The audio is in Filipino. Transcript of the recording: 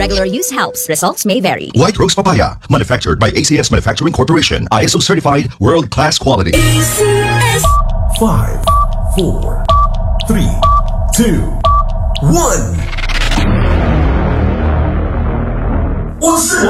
regular use helps. Results may vary. White Rose Papaya, manufactured by ACS Manufacturing Corporation. ISO certified, world-class quality. ACS. 5, 4, 3, 2, 1. 我是